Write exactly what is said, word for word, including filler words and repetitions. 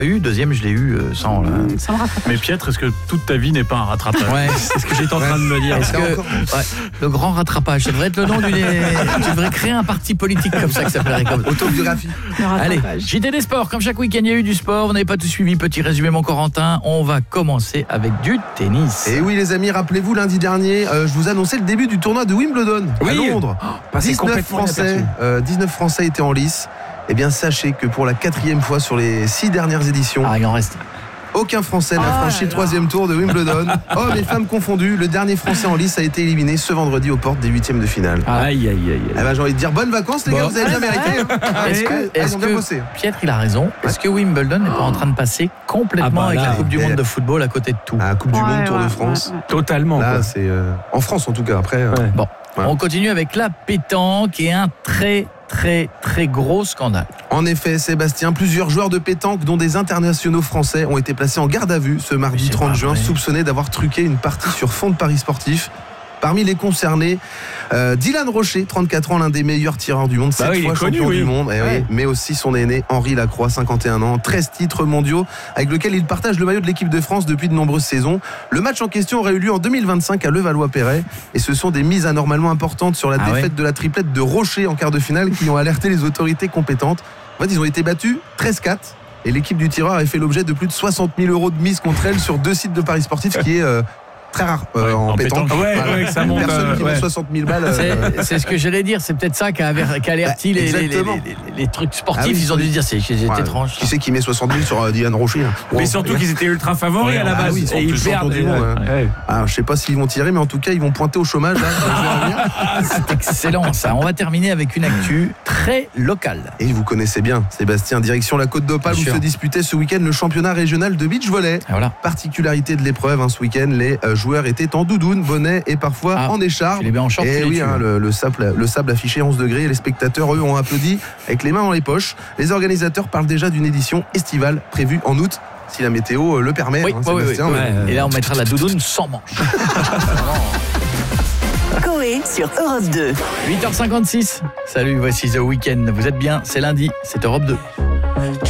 eu, deuxième je l'ai eu euh, sans. Là. Ça me rattrape. Mais Pietre, est-ce que toute ta vie n'est pas un rattrapage? Ouais. C'est ce que j'étais en train de me dire. Est-ce que, ouais, le grand rattrapage, ça devrait être le nom d'une. Tu devrais créer un parti politique comme ça qui s'appellerait comme autobiographie. Allez, J T des sports, comme chaque week-end il y a eu du sport, vous n'avez pas tout suivi, petit résumé mon Corentin, on va commencer avec du tennis. Et oui les amis, rappelez-vous lundi dernier, euh, je vous annonçais le début du tournoi de Wimbledon à Oui. Londres. Oh, dix-neuf Français, euh, dix-neuf Français étaient en lice. Eh bien sachez que pour la quatrième fois sur les six dernières éditions, Ah, il en reste. aucun Français n'a Oh franchi là le troisième tour de Wimbledon. Hommes et femmes confondus, le dernier Français en lice a été éliminé ce vendredi aux portes des huitièmes de finale. Aïe, aïe, aïe. Eh ben, j'ai envie de dire bonnes vacances les Bon. gars, vous avez bien mérité. Est-ce que, Ils est-ce ont bien que bossé. Pietre il a raison, est-ce que Wimbledon n'est pas en train de passer complètement Ah bah là, avec la Coupe du et- Monde de football à côté de tout? Ah, Coupe du Ouais, Monde, Tour ouais, de France. ouais, ouais. Totalement. Là, quoi. c'est euh, en France en tout cas. Après, euh, Ouais. Bon, Ouais. on continue avec la pétanque et un très très très gros scandale. en effet, Sébastien, plusieurs joueurs de pétanque, dont des internationaux français, ont été placés en garde à vue ce mardi C'est trente pas juin, vrai. soupçonnés d'avoir truqué une partie sur fond de paris sportifs. Parmi les concernés, euh, Dylan Rocher, trente-quatre ans, l'un des meilleurs tireurs du monde, Bah sept oui, il fois est connu, champion oui. du monde, eh oui, Ouais. mais aussi son aîné Henri Lacroix, cinquante et un ans, treize titres mondiaux, avec lequel il partage le maillot de l'équipe de France depuis de nombreuses saisons. Le match en question aurait eu lieu en deux mille vingt-cinq à Levallois-Perret, et ce sont des mises anormalement importantes sur la Ah défaite ouais. de la triplette de Rocher en quart de finale qui ont alerté les autorités compétentes. En fait, ils ont été battus treize quatre. Et l'équipe du tireur avait fait l'objet de plus de soixante mille euros de mise contre elle sur deux sites de paris sportifs, ce qui est euh, très rare euh, Ouais, en, en pétanque. pétanque. Ouais, ouais, que ça monte, Personne euh, qui ouais. met soixante mille balles. euh, C'est, c'est ce que j'allais dire, c'est peut-être ça qui a, aver- qui a alerti Bah, les, les, les, exactement. les- les- les trucs sportifs, Ah oui, ils ont dû se dire c'est, c'est ouais, étrange. Qui c'est qui met soixante mille sur euh, Dylan Rocher là Mais Wow. surtout qu'ils étaient ultra favoris Ouais, à la ah base. oui, ils sont et ils plus perdent. champions du monde, ouais. ouais. Alors, je sais pas s'ils vont tirer, mais en tout cas, ils vont pointer au chômage. Là, dans les jours à venir. C'est excellent ça. On va terminer avec une actu très locale. Et vous connaissez bien, Sébastien, direction la Côte d'Opale Bien où sûr. se disputait ce week-end le championnat régional de beach volley. Et voilà. Particularité de l'épreuve, hein, ce week-end, les euh, joueurs étaient en doudoune, bonnet et parfois Ah, en écharpe. tu les mets en short, Et tu les oui, tues. hein, le, le, sable, le sable affiché onze degrés. Les spectateurs, eux, ont applaudi avec les mains dans les poches. Les organisateurs parlent déjà d'une édition estivale prévue en août, si la météo euh, le permet. Oui, hein, oui, oui, Sébastien, oui. mais- Et là on mettra la doudoune sans manche. Coé sur Europe deux. huit heures cinquante-six. Salut, voici The Weeknd. Vous êtes bien, c'est lundi, c'est Europe deux.